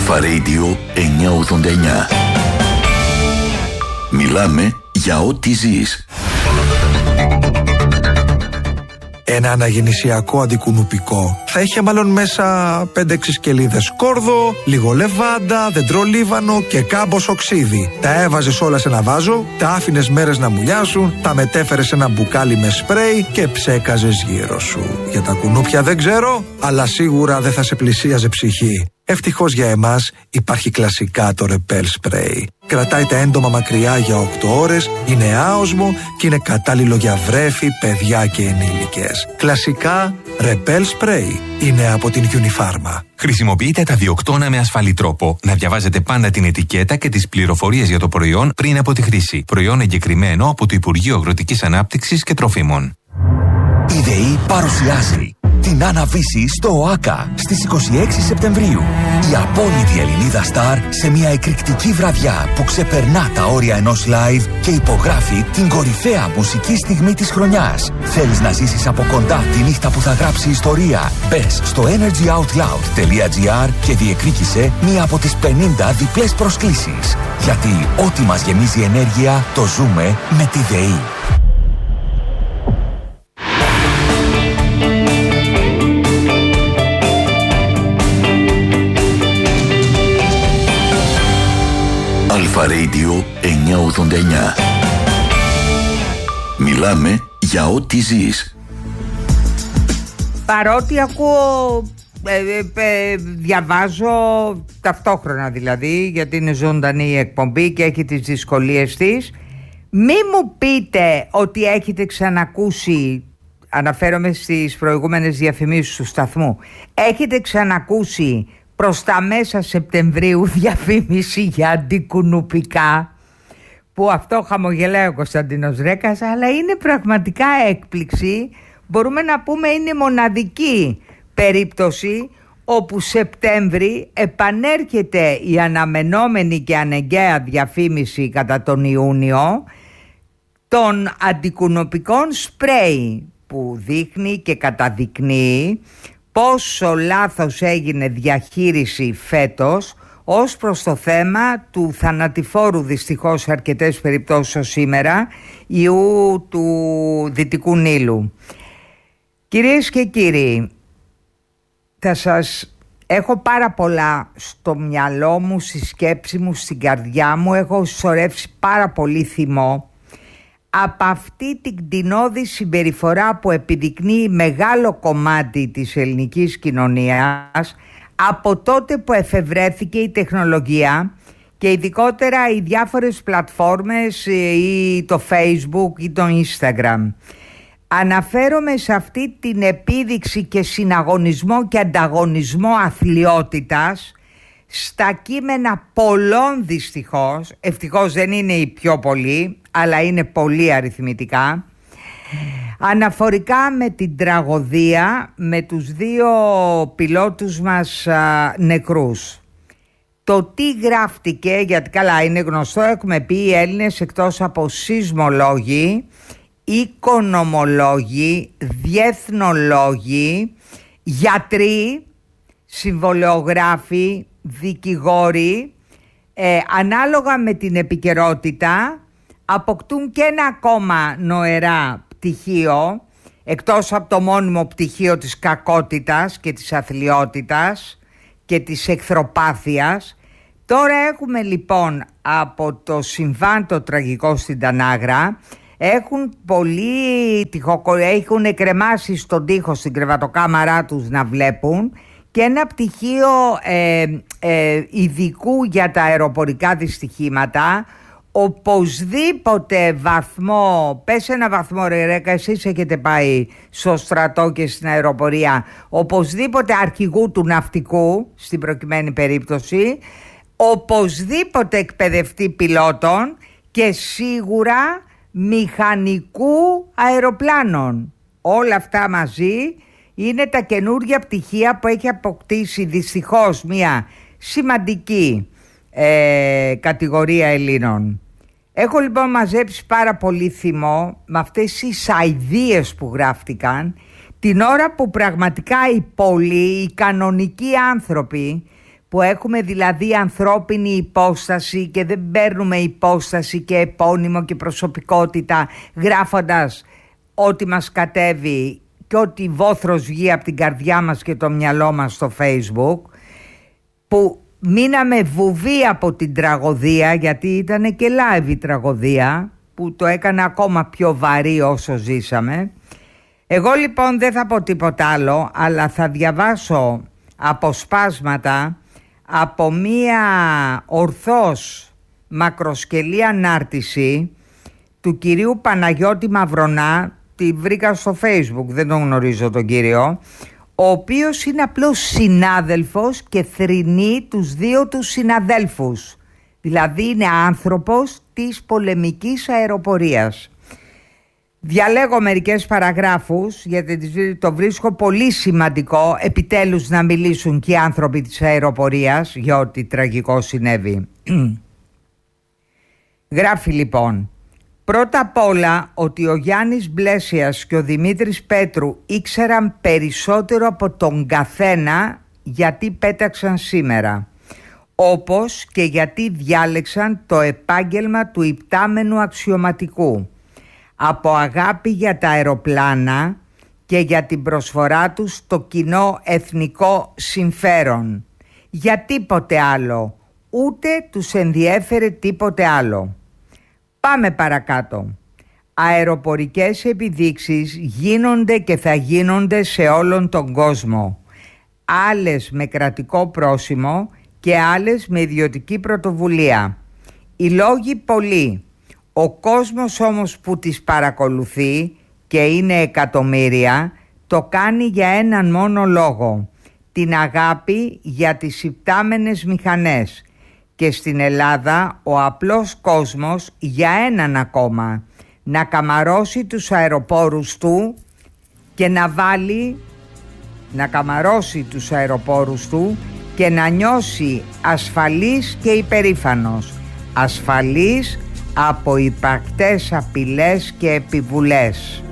Αλφα Radio 989. Μιλάμε για ό,τι ζεις. Ένα αναγεννησιακό αντικουνουπικό θα είχε μάλλον μέσα 5-6 σκελίδες κόρδο, λίγο λεβάντα, δεντρολίβανο και κάμπος οξύδι. Τα έβαζες όλα σε ένα βάζο, τα άφηνες μέρες να μουλιάσουν, τα μετέφερες σε ένα μπουκάλι με σπρέι και ψέκαζες γύρω σου. Για τα κουνούπια δεν ξέρω, αλλά σίγουρα δεν θα σε πλησίαζε ψυχή. Ευτυχώς για εμάς υπάρχει κλασικά το Repel Spray. Κρατάει τα έντομα μακριά για 8 ώρες, είναι άοσμο και είναι κατάλληλο για βρέφη, παιδιά και ενήλικες. Κλασικά Repel Spray είναι από την Unifarma. Χρησιμοποιείτε τα διοκτώνα με ασφαλή τρόπο. Να διαβάζετε πάντα την ετικέτα και τις πληροφορίες για το προϊόν πριν από τη χρήση. Προϊόν εγκεκριμένο από το Υπουργείο Αγροτικής Ανάπτυξης και Τροφίμων. Η ΔΕΗ παρουσιάζει την Άννα-Βύση στο ΟΑΚΑ στις 26 Σεπτεμβρίου. Η απόλυτη Ελληνίδα στάρ σε μια εκρηκτική βραδιά που ξεπερνά τα όρια ενός live και υπογράφει την κορυφαία μουσική στιγμή της χρονιάς. Θέλεις να ζήσεις από κοντά τη νύχτα που θα γράψει ιστορία? Μπες στο energyoutloud.gr και διεκδίκησε μία από τις 50 διπλές προσκλήσεις. Γιατί ό,τι μας γεμίζει ενέργεια το ζούμε με τη ΔΕΗ. Αλφα Radio 989. Μιλάμε για ό,τι ζεις. Παρότι ακούω, διαβάζω ταυτόχρονα δηλαδή, γιατί είναι ζωντανή η εκπομπή και έχει τις δυσκολίες της, μη μου πείτε ότι έχετε ξανακούσει, αναφέρομαι στις προηγούμενες διαφημίσεις του σταθμού, έχετε ξανακούσει προς τα μέσα Σεπτεμβρίου διαφήμιση για αντικουνουπικά, που αυτό χαμογελάει ο Κωνσταντίνος Ρέκας, αλλά είναι πραγματικά έκπληξη. Μπορούμε να πούμε είναι μοναδική περίπτωση όπου Σεπτέμβρη επανέρχεται η αναμενόμενη και ανεγκαία διαφήμιση κατά τον Ιούνιο των αντικουνουπικών σπρέι, που δείχνει και καταδεικνύει πόσο λάθος έγινε διαχείριση φέτος ως προς το θέμα του θανατηφόρου, δυστυχώς σε αρκετές περιπτώσεις σήμερα, ιού του Δυτικού Νείλου. Κυρίες και κύριοι, θα σας έχω πάρα πολλά στο μυαλό μου, στη σκέψη μου, στην καρδιά μου. Έχω σωρεύσει πάρα πολύ θυμό από αυτή την κτηνώδη συμπεριφορά που επιδεικνύει μεγάλο κομμάτι της ελληνικής κοινωνίας από τότε που εφευρέθηκε η τεχνολογία και ειδικότερα οι διάφορες πλατφόρμες ή το Facebook ή το Instagram. Αναφέρομαι σε αυτή την επίδειξη και συναγωνισμό και ανταγωνισμό αθλιότητας στα κείμενα πολλών, δυστυχώς, ευτυχώς δεν είναι οι πιο πολλοί, αλλά είναι πολύ αριθμητικά, αναφορικά με την τραγωδία με τους 2 πιλότους μας νεκρούς. Το τι γράφτηκε, γιατί καλά είναι γνωστό, έχουμε πει οι Έλληνες εκτός από σεισμολόγοι, οικονομολόγοι, διεθνολόγοι, γιατροί, συμβολεογράφοι, δικηγόροι, ανάλογα με την επικαιρότητα αποκτούν και ένα ακόμα νοερά πτυχίο, εκτός από το μόνιμο πτυχίο της κακότητας και της αθλιότητας και της εχθροπάθειας. Τώρα έχουμε λοιπόν από το συμβάν το τραγικό στην Τανάγρα, έχουν κρεμάσει στον τοίχο στην κρεβατοκάμαρά τους να βλέπουν και ένα πτυχίο ειδικού για τα αεροπορικά δυστυχήματα. Οπωσδήποτε βαθμό, πες ένα βαθμό ρε Ρέκα, εσείς έχετε πάει στο στρατό και στην αεροπορία, οπωσδήποτε αρχηγού του ναυτικού στην προκειμένη περίπτωση, οπωσδήποτε εκπαιδευτή πιλότων και σίγουρα μηχανικού αεροπλάνων. Όλα αυτά μαζί είναι τα καινούργια πτυχία που έχει αποκτήσει δυστυχώς μια σημαντική κατηγορία Ελλήνων. Έχω λοιπόν μαζέψει πάρα πολύ θυμό με αυτές τις αηδίες που γράφτηκαν την ώρα που πραγματικά οι πολλοί, οι κανονικοί άνθρωποι που έχουμε δηλαδή ανθρώπινη υπόσταση και δεν παίρνουμε υπόσταση και επώνυμο και προσωπικότητα γράφοντας ό,τι μας κατέβει και ό,τι βόθρος βγει από την καρδιά μας και το μυαλό μας στο Facebook, που μείναμε βουβοί από την τραγωδία, γιατί ήταν και live η τραγωδία που το έκανε ακόμα πιο βαρύ όσο ζήσαμε. Εγώ λοιπόν δεν θα πω τίποτα άλλο, αλλά θα διαβάσω αποσπάσματα από μία ορθώς μακροσκελή ανάρτηση του κυρίου Παναγιώτη Μαυρονά. Τη βρήκα στο Facebook, δεν τον γνωρίζω τον κύριο, ο οποίος είναι απλώς συνάδελφος και θρηνεί τους δύο τους συναδέλφους. Δηλαδή είναι άνθρωπος της πολεμικής αεροπορίας. Διαλέγω μερικές παραγράφους γιατί το βρίσκω πολύ σημαντικό επιτέλους να μιλήσουν και οι άνθρωποι της αεροπορίας για ό,τι τραγικό συνέβη. Γράφει λοιπόν: πρώτα απ' όλα ότι ο Γιάννης Μπλέσιας και ο Δημήτρης Πέτρου ήξεραν περισσότερο από τον καθένα γιατί πέταξαν σήμερα, όπως και γιατί διάλεξαν το επάγγελμα του υπτάμενου αξιωματικού, από αγάπη για τα αεροπλάνα και για την προσφορά τους στο κοινό εθνικό συμφέρον. Για τίποτε άλλο, ούτε τους ενδιέφερε τίποτε άλλο. Πάμε παρακάτω. Αεροπορικές επιδείξεις γίνονται και θα γίνονται σε όλον τον κόσμο. Άλλες με κρατικό πρόσημο και άλλες με ιδιωτική πρωτοβουλία. Οι λόγοι πολλοί. Ο κόσμος όμως που τις παρακολουθεί, και είναι εκατομμύρια, το κάνει για έναν μόνο λόγο. Την αγάπη για τις υπτάμενες μηχανές. Και στην Ελλάδα ο απλός κόσμος για έναν ακόμα, να καμαρώσει τους αεροπόρους του και να καμαρώσει τους αεροπόρους του και να νιώσει ασφαλής και υπερήφανος. Ασφαλής από υπαρκτές απειλές και επιβουλές.